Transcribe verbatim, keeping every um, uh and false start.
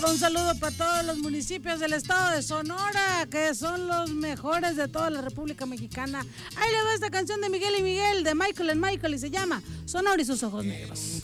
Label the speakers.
Speaker 1: Un saludo para todos los municipios del estado de Sonora, que son los mejores de toda la República Mexicana. Ahí le va esta canción de Miguel y Miguel, de Michael and Michael, y se llama Sonora y sus ojos negros.